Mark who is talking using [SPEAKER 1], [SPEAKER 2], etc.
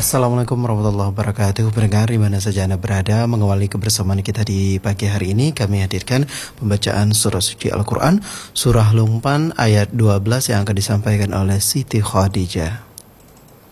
[SPEAKER 1] Assalamualaikum warahmatullahi wabarakatuh. Pendengar di mana saja Anda berada, mengawali kebersamaan kita di pagi hari ini, kami hadirkan pembacaan surah suci Al-Quran, surah Luqman ayat 12 yang akan disampaikan oleh Siti Khadijah.